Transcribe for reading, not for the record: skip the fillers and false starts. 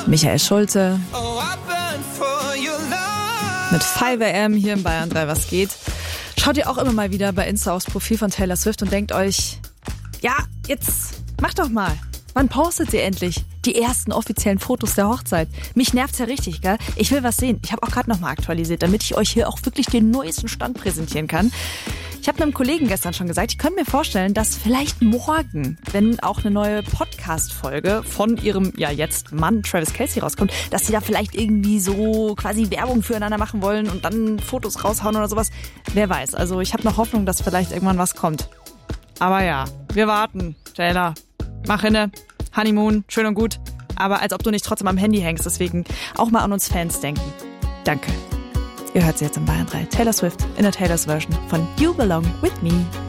Michael Schulte mit 5 AM hier in Bayern 3, was geht. Schaut ihr auch immer mal wieder bei Insta aufs Profil von Taylor Swift und denkt euch, ja, jetzt mach doch mal. Wann postet ihr endlich die ersten offiziellen Fotos der Hochzeit? Mich nervt's ja richtig, gell? Ich will was sehen. Ich habe auch gerade nochmal aktualisiert, damit ich euch hier auch wirklich den neuesten Stand präsentieren kann. Ich habe einem Kollegen gestern schon gesagt, ich könnte mir vorstellen, dass vielleicht morgen, wenn auch eine neue Podcast-Folge von ihrem, ja jetzt Mann Travis Kelce rauskommt, dass sie da vielleicht irgendwie so quasi Werbung füreinander machen wollen und dann Fotos raushauen oder sowas. Wer weiß. Also ich habe noch Hoffnung, dass vielleicht irgendwann was kommt. Aber ja, wir warten. Taylor, mach hinne. Honeymoon, schön und gut. Aber als ob du nicht trotzdem am Handy hängst. Deswegen auch mal an uns Fans denken. Danke. Ihr hört sie jetzt in Bayern 3. Taylor Swift in der Taylor's Version von You Belong With Me.